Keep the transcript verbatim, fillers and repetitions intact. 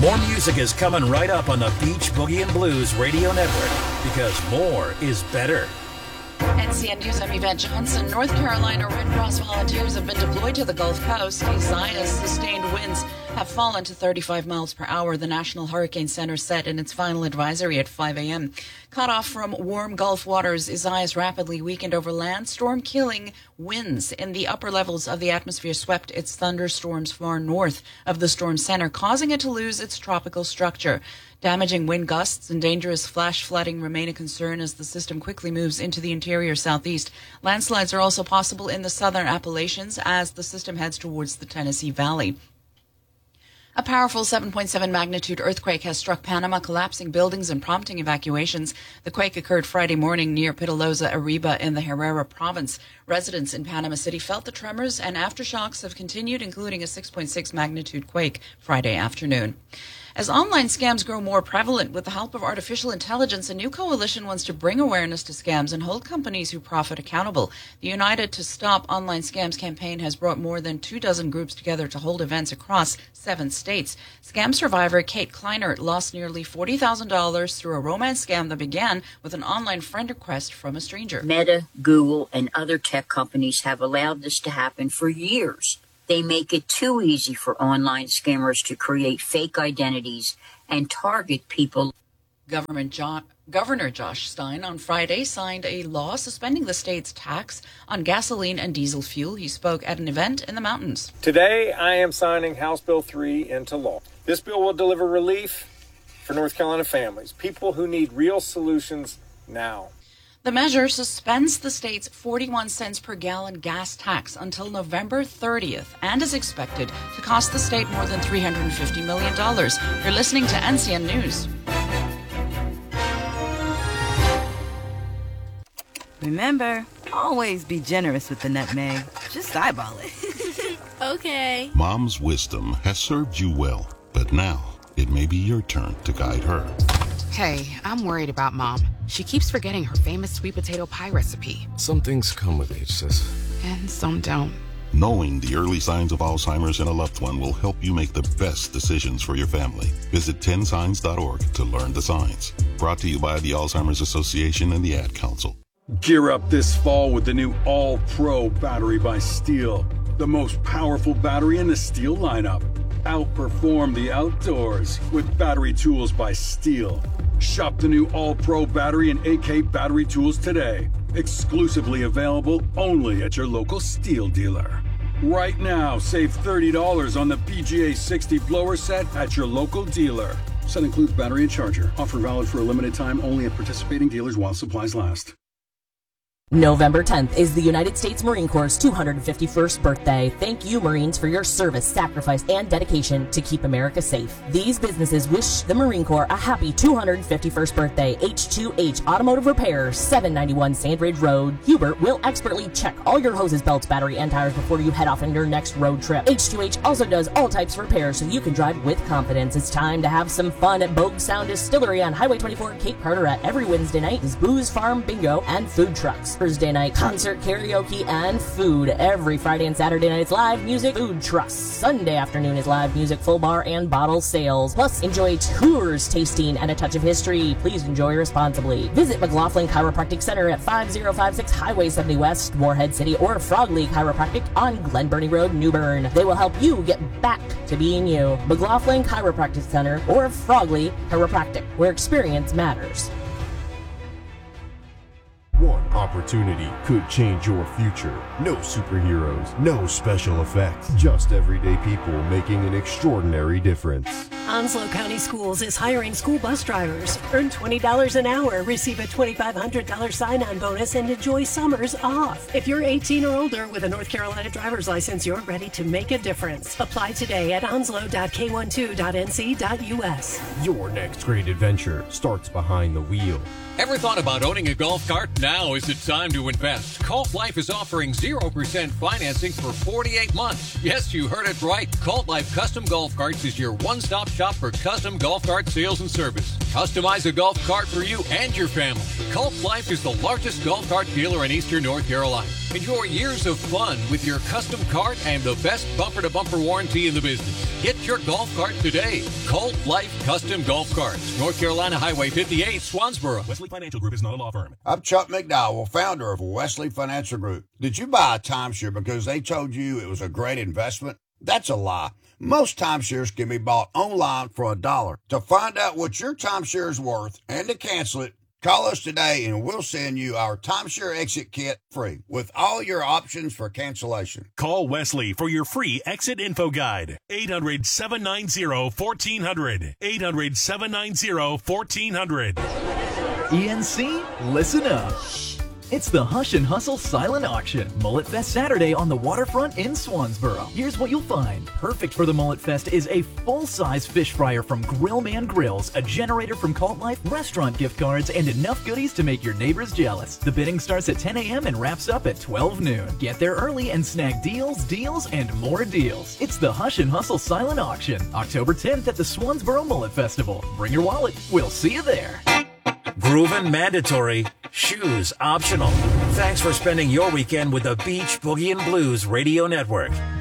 More music is coming right up on the Beach Boogie and Blues Radio Network, because more is better. N C N News, I'm Yvette Johnson. North Carolina Red Cross volunteers have been deployed to the Gulf Coast. Isaiah's sustained winds have fallen to thirty-five miles per hour. The National Hurricane Center said in its final advisory at five a.m. Cut off from warm Gulf waters, Isaiah's rapidly weakened over land. Storm-killing winds in the upper levels of the atmosphere swept its thunderstorms far north of the storm center, causing it to lose its tropical structure. Damaging wind gusts and dangerous flash flooding remain a concern as the system quickly moves into the interior southeast. Landslides are also possible in the southern Appalachians as the system heads towards the Tennessee Valley. A powerful seven point seven magnitude earthquake has struck Panama, collapsing buildings and prompting evacuations. The quake occurred Friday morning near Pitalosa, Arriba in the Herrera province. Residents in Panama City felt the tremors, and aftershocks have continued, including a six point six magnitude quake Friday afternoon. As online scams grow more prevalent with the help of artificial intelligence, a new coalition wants to bring awareness to scams and hold companies who profit accountable. The United to Stop Online Scams campaign has brought more than two dozen groups together to hold events across seven states. Scam survivor Kate Kleiner lost nearly forty thousand dollars through a romance scam that began with an online friend request from a stranger. Meta, Google, and other tech companies have allowed this to happen for years. They make it too easy for online scammers to create fake identities and target people. Government jo- Governor Josh Stein on Friday signed a law suspending the state's tax on gasoline and diesel fuel. He spoke at an event in the mountains. Today, I am signing House Bill three into law. This bill will deliver relief for North Carolina families, people who need real solutions now. The measure suspends the state's forty-one cents per gallon gas tax until November thirtieth and is expected to cost the state more than three hundred fifty million dollars. You're listening to N C N News. Remember, always be generous with the nutmeg. Just eyeball it. Okay. Mom's wisdom has served you well, but now it may be your turn to guide her. Hey, I'm worried about Mom. She keeps forgetting her famous sweet potato pie recipe. Some things come with age, sis. And some don't. Knowing the early signs of Alzheimer's in a loved one will help you make the best decisions for your family. Visit ten signs dot org to learn the signs. Brought to you by the Alzheimer's Association and the Ad Council. Gear up this fall with the new All-Pro battery by Steel. The most powerful battery in the Steel lineup. Outperform the outdoors with battery tools by Steel. Shop the new All-Pro battery and A K battery tools today. Exclusively available only at your local Steel dealer. Right now, save thirty dollars on the P G A sixty blower set at your local dealer. Set includes battery and charger. Offer valid for a limited time only at participating dealers while supplies last. November tenth is the United States Marine Corps' two hundred fifty-first birthday. Thank you, Marines, for your service, sacrifice, and dedication to keep America safe. These businesses wish the Marine Corps a happy two hundred fifty-first birthday. H two H Automotive Repair, seven ninety-one Sandridge Road. Hubert will expertly check all your hoses, belts, battery, and tires before you head off on your next road trip. H two H also does all types of repairs so you can drive with confidence. It's time to have some fun at Bogue Sound Distillery on Highway twenty-four, Cape Carteret. Every Wednesday night is booze, farm, bingo, and food trucks. Thursday night, concert, karaoke, and food. Every Friday and Saturday night, it's live music, food trucks. Sunday afternoon is live music, full bar, and bottle sales. Plus, enjoy tours, tasting, and a touch of history. Please enjoy responsibly. Visit McLaughlin Chiropractic Center at five oh five six Highway seventy West, Moorhead City, or Frog League Chiropractic on Glen Burnie Road, New Bern. They will help you get back to being you. McLaughlin Chiropractic Center or Frog League Chiropractic, where experience matters. One opportunity could change your future. No superheroes, no special effects, just everyday people making an extraordinary difference. Onslow County Schools is hiring school bus drivers. Earn twenty dollars an hour, receive a twenty-five hundred dollars sign-on bonus, and enjoy summers off. If you're eighteen or older with a North Carolina driver's license, you're ready to make a difference. Apply today at onslow dot k twelve dot n c dot u s. Your next great adventure starts behind the wheel. Ever thought about owning a golf cart? Now is the time to invest. Colt Life is offering zero percent financing for forty-eight months. Yes, you heard it right. Colt Life Custom Golf Carts is your one-stop shop for custom golf cart sales and service. Customize a golf cart for you and your family. Golf Life is the largest golf cart dealer in eastern North Carolina. Enjoy years of fun with your custom cart and the best bumper-to-bumper warranty in the business. Get your golf cart today. Golf Life Custom Golf Carts. North Carolina Highway fifty-eight, Swansboro. Wesley Financial Group is not a law firm. I'm Chuck McDowell, founder of Wesley Financial Group. Did you buy a timeshare because they told you it was a great investment? That's a lie. Most timeshares can be bought online for a dollar. To find out what your timeshare is worth and to cancel it, call us today and we'll send you our timeshare exit kit free with all your options for cancellation. Call Wesley for your free exit info guide. eight hundred, seven nine zero, one four zero zero. eight hundred, seven nine zero, one four zero zero. E N C, listen up. It's the Hush and Hustle Silent Auction, Mullet Fest Saturday on the waterfront in Swansboro. Here's what you'll find. Perfect for the Mullet Fest is a full-size fish fryer from Grillman Grills, a generator from Cult Life, restaurant gift cards, and enough goodies to make your neighbors jealous. The bidding starts at ten a.m. and wraps up at twelve noon. Get there early and snag deals, deals, and more deals. It's the Hush and Hustle Silent Auction, October tenth at the Swansboro Mullet Festival. Bring your wallet. We'll see you there. Groovin' mandatory, shoes optional. Thanks for spending your weekend with the Beach Boogie and Blues Radio Network.